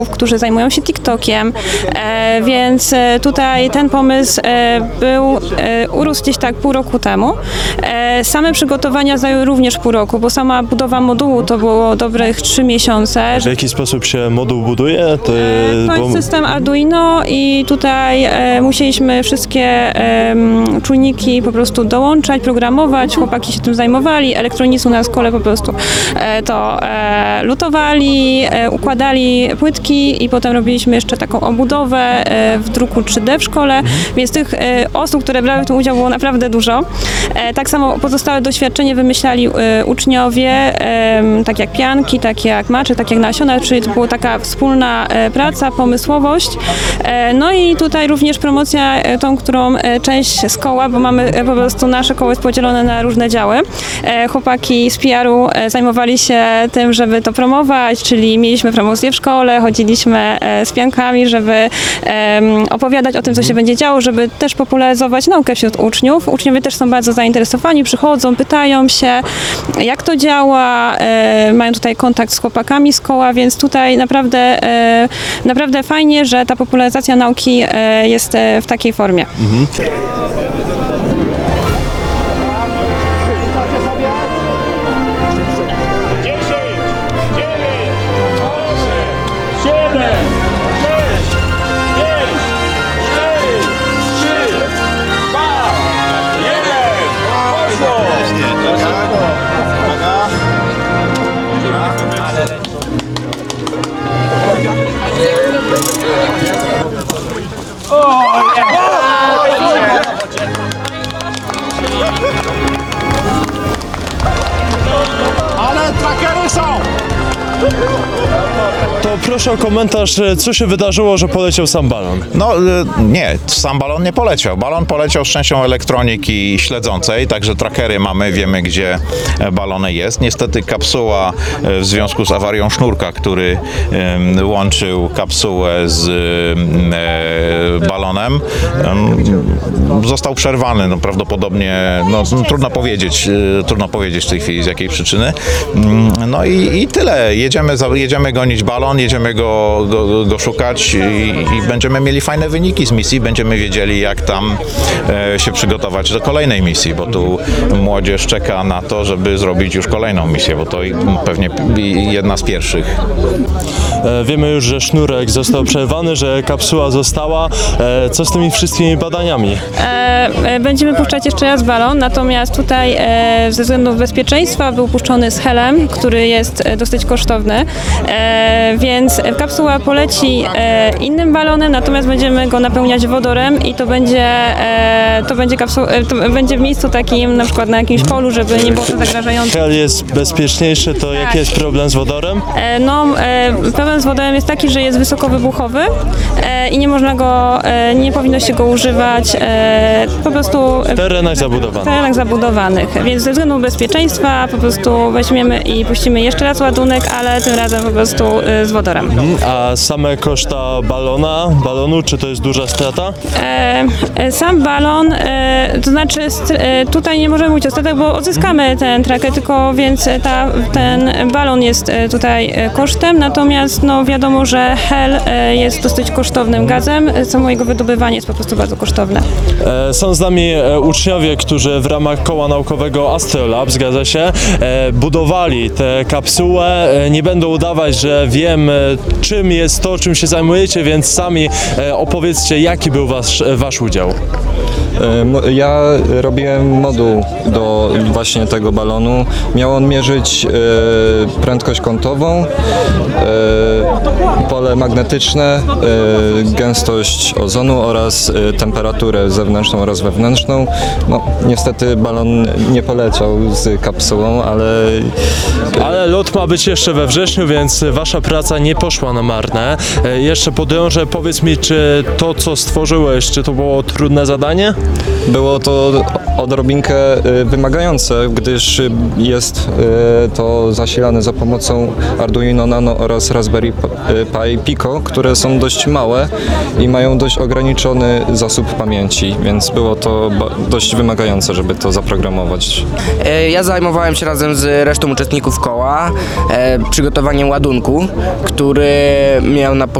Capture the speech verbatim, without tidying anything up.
którzy zajmują się TikTokiem, e, więc e, tutaj ten pomysł e, był, e, urósł gdzieś tak pół roku temu. E, same przygotowania zajęły również pół roku, bo sama budowa modułu to było dobrych trzy miesiące. W jaki sposób się moduł buduje? To, E, to jest bo... system Arduino i tutaj e, musieliśmy wszystkie e, czujniki po prostu dołączać, programować, chłopaki się tym zajmowali, elektronicy u nas w szkole po prostu e, to e, lutowali, e, układali płytki i potem robiliśmy jeszcze taką obudowę e, w druku trzy D w szkole, mhm. więc tych e, osób, które brały w tym udział, było naprawdę dużo. E, tak samo pozostałe doświadczenie wymyślali e, uczniowie, e, tak jak pianki, tak jak macze, tak jak nasiona, czyli to była taka wspólna e, praca, pomysłowość. E, no i tutaj również promocja e, tą, którą e, część z koła, bo mamy e, po prostu nasze koło jest podzielone na różne działy. E, chłopaki z P R-u e, zajmowali się tym, żeby to promować, czyli mieliśmy promocję w szkole, chodziliśmy e, z piankami, żeby e, opowiadać o tym, co się będzie działo, żeby też popularyzować naukę wśród uczniów. Uczniowie też są bardzo zainteresowani, przychodzą, pytają się, jak to działa, e, mają tutaj kontakt z chłopakami z koła, więc tutaj naprawdę, e, naprawdę fajnie, że ta popularyzacja nauki e, jest e, w takiej formie. Mhm. Ale trackery są! To proszę o komentarz, co się wydarzyło, że poleciał sam balon? No nie, sam balon nie poleciał. Balon poleciał z częścią elektroniki śledzącej, także trackery mamy, wiemy gdzie balony jest. Niestety kapsuła w związku z awarią sznurka, który łączył kapsułę z balonem, został przerwany. No, prawdopodobnie, no, trudno powiedzieć, trudno powiedzieć w tej chwili z jakiej przyczyny. No i, i tyle. Jedziemy, jedziemy gonić balon, jedziemy go, go, go szukać i, i będziemy mieli fajne wyniki z misji, będziemy wiedzieli, jak tam e, się przygotować do kolejnej misji, bo tu młodzież czeka na to, żeby zrobić już kolejną misję, bo to pewnie jedna z pierwszych. E, wiemy już, że sznurek został przerwany, że kapsuła została. E, co z tymi wszystkimi badaniami? E, będziemy puszczać jeszcze raz balon, natomiast tutaj e, ze względów bezpieczeństwa był puszczony z helem, który jest dosyć kosztowny, e, więc kapsuła poleci e, innym balonem, natomiast będziemy go napełniać wodorem i to będzie, e, to będzie, kapsu, e, to będzie w miejscu takim, na przykład na jakimś polu, żeby nie było to zagrażające. Hel jest bezpieczniejszy, to tak. Jaki jest problem z wodorem? E, no, e, problem z wodorem jest taki, że jest wysokowybuchowy e, i nie można go, e, nie powinno się go używać e, po prostu w terenach zabudowanych. W terenach zabudowanych, więc ze względu bezpieczeństwa po prostu weźmiemy i puścimy jeszcze raz ładunek, ale tym razem po prostu e, z wodorem. A same koszta balona, balonu, czy to jest duża strata? E, e, sam balon, e, to znaczy st- e, tutaj nie możemy mówić o stratach, bo odzyskamy ten tracker, tylko więc ta, ten balon jest e, tutaj e, kosztem, natomiast no wiadomo, że hel e, jest dosyć kosztownym gazem, samo jego wydobywanie jest po prostu bardzo kosztowne. E, są z nami e, uczniowie, którzy w ramach koła naukowego Astrolab, zgadza się, e, budowali tę kapsułę. E, nie będę udawać, że wiem, e, czym jest to, czym się zajmujecie, więc sami e, opowiedzcie, jaki był wasz, wasz udział. Ja robiłem moduł do właśnie tego balonu. Miał on mierzyć e, prędkość kątową, e, pole magnetyczne, e, gęstość ozonu oraz e, temperaturę zewnętrzną oraz wewnętrzną. No, niestety balon nie poleciał z kapsułą, ale... Ale lot ma być jeszcze we wrześniu, więc wasza praca nie poszła na marne. E, jeszcze podążę, powiedz mi, czy to, co stworzyłeś, czy to było trudne zadanie? Było to odrobinkę y, wymagające, gdyż y, jest y, to zasilane za pomocą Arduino Nano oraz Raspberry Pi Pico, które są dość małe i mają dość ograniczony zasób pamięci, więc było to ba- dość wymagające, żeby to zaprogramować. E, Ja zajmowałem się razem z resztą uczestników koła e, przygotowaniem ładunku, który miał na